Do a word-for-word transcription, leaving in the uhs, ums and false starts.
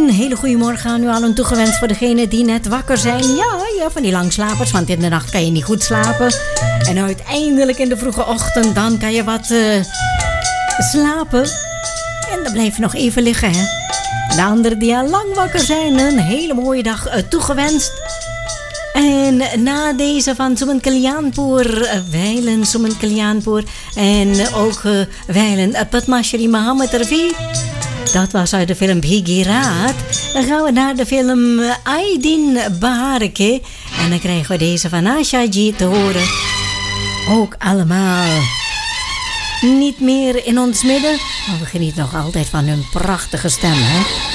Een hele goede morgen aan u allen toegewenst voor degenen die net wakker zijn. Ja, ja, van die langslapers, want in de nacht kan je niet goed slapen. En uiteindelijk in de vroege ochtend, dan kan je wat uh, slapen. En dan blijf je nog even liggen, hè. De anderen die al lang wakker zijn, een hele mooie dag uh, toegewenst. En na deze van Suman Kalyanpur, uh, wijlen Suman Kalyanpur en ook uh, wijlen uh, Padma Shri Mohammed Rafi. Dat was uit de film Bhigiraat. Dan gaan we naar de film Aydin Baharke. En dan krijgen we deze van Ashaji te horen. Ook allemaal niet meer in ons midden. Maar we genieten nog altijd van hun prachtige stem, hè.